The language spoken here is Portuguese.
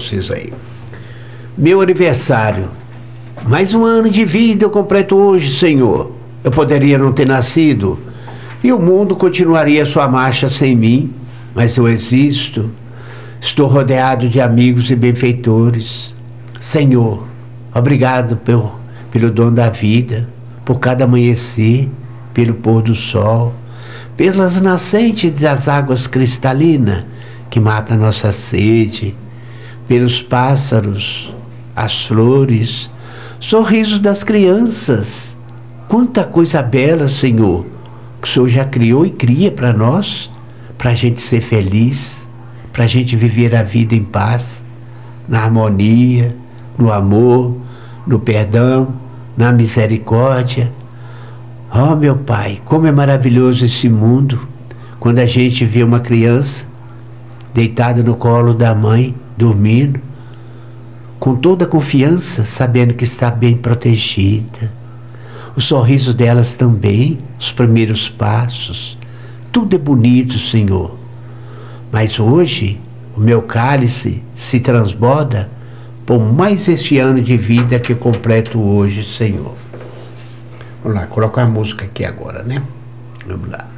vocês aí. Meu aniversário. Mais um ano de vida eu completo hoje, Senhor. Eu poderia não ter nascido e o mundo continuaria sua marcha sem mim, mas eu existo. Estou rodeado de amigos e benfeitores. Senhor, obrigado pelo dom da vida, por cada amanhecer, pelo pôr do sol, pelas nascentes das águas cristalinas que matam nossa sede, pelos pássaros, as flores, sorrisos das crianças. Quanta coisa bela, Senhor, que o Senhor já criou e cria para nós, para a gente ser feliz, para a gente viver a vida em paz, na harmonia, no amor, no perdão, na misericórdia. Oh, meu Pai, como é maravilhoso esse mundo, quando a gente vê uma criança deitada no colo da mãe, dormindo, com toda a confiança, sabendo que está bem protegida. O sorriso delas também, os primeiros passos, tudo é bonito, Senhor. Mas hoje, o meu cálice se transborda por mais este ano de vida que eu completo hoje, Senhor. Vamos lá, colocar a música aqui agora, né? Vamos lá.